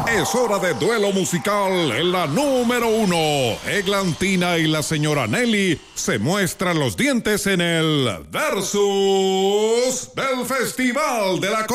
Es hora de duelo musical en la número 1. Eglantina y la señora Nelly se muestran los dientes en el Versus del Festival de la